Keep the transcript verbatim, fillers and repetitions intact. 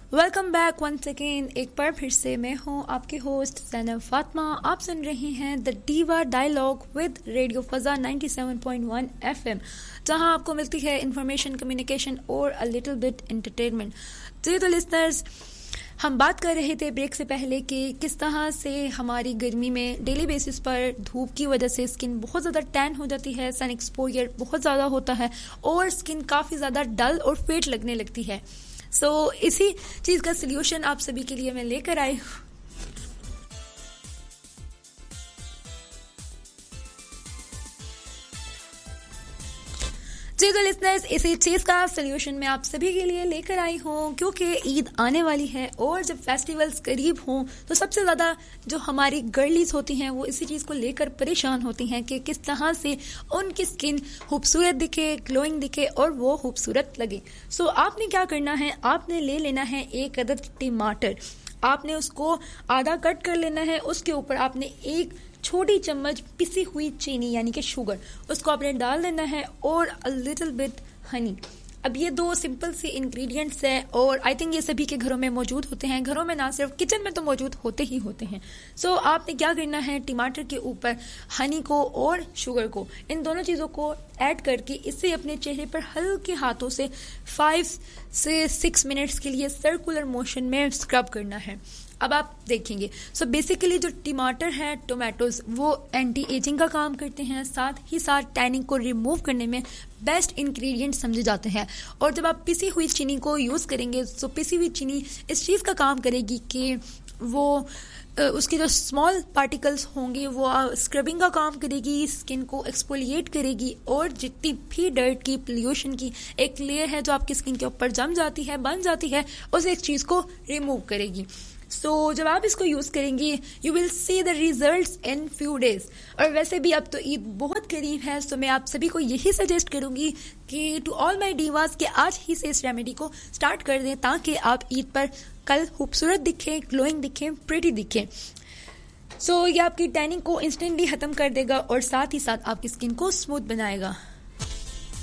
Welcome back once again. एक बार फिर से मैं हूं आपकी होस्ट ज़ैनब फातिमा। आप सुन रही हैं the diva dialogue with radio फजा ninety seven point one FM, जहां आपको मिलती है इंफॉर्मेशन, कम्युनिकेशन और अ लिटिल बिट एंटरटेनमेंट। जी तो लिसनर्स, हम बात कर रहे थे ब्रेक से पहले कि किस तरह से हमारी गर्मी में डेली बेसिस पर धूप की वजह से स्किन बहुत ज़्यादा टैन हो जाती है, सन एक्सपोजर बहुत ज़्यादा होता है और स्किन काफ़ी ज़्यादा डल और फेड लगने लगती है। सो so, इसी चीज़ का सल्यूशन आप सभी के लिए मैं लेकर आई हूँ। जी तो लिसनर्स, इसी चीज़ का सल्यूशन मैं आप सभी के लिए लेकर आई हूँ क्योंकि ईद आने वाली है और जब फेस्टिवल्स करीब हों तो सबसे ज़्यादा जो हमारी गर्लीज होती हैं वो इसी चीज़ को लेकर परेशान होती हैं कि किस तरह से उनकी स्किन खूबसूरत दिखे, ग्लोइंग दिखे और वो खूबसूरत लगे। सो so, आपने क्या करना है, आपने ले लेना है एक अदद टमाटर। आपने उसको आधा कट कर लेना है। उसके ऊपर आपने एक छोटी चम्मच पिसी हुई चीनी यानी कि शुगर, उसको आपने डाल देना है और अ लिटिल बिट हनी। अब ये दो सिंपल सी इंग्रेडिएंट्स हैं और आई थिंक ये सभी के घरों में मौजूद होते हैं। घरों में ना सिर्फ, किचन में तो मौजूद होते ही होते हैं। सो so, आपने क्या करना है, टमाटर के ऊपर हनी को और शुगर को, इन दोनों चीज़ों को ऐड करके इसे अपने चेहरे पर हल्के हाथों से फाइव से सिक्स मिनट्स के लिए सर्कुलर मोशन में स्क्रब करना है। अब आप देखेंगे, सो so बेसिकली जो टमाटर है, टोमेटोज, वो एंटी एजिंग का काम करते हैं, साथ ही साथ टैनिंग को रिमूव करने में बेस्ट इंग्रेडिएंट समझे जाते हैं। और जब आप पिसी हुई चीनी को यूज़ करेंगे, सो पिसी हुई चीनी इस चीज़ का काम करेगी कि वो उसके जो स्मॉल पार्टिकल्स होंगे वो स्क्रबिंग का काम करेगी, स्किन को एक्सफोलिएट करेगी और जितनी भी डर्ट की, पोल्यूशन की एक लेयर है जो आपकी स्किन के ऊपर जम जाती है, बन जाती है, उस एक चीज़ को रिमूव करेगी। सो so, जब आप इसको यूज़ करेंगी you will see the results in few days. और वैसे भी अब तो ईद बहुत करीब है, सो so मैं आप सभी को यही सजेस्ट करूंगी कि टू ऑल माय डीवास के आज ही से इस रेमेडी को स्टार्ट कर दें ताकि आप ईद पर कल खूबसूरत दिखें, ग्लोइंग दिखें, प्रिटी दिखें। सो so, ये आपकी टैनिंग को इंस्टेंटली ख़त्म कर देगा और साथ ही साथ आपकी स्किन को स्मूथ बनाएगा।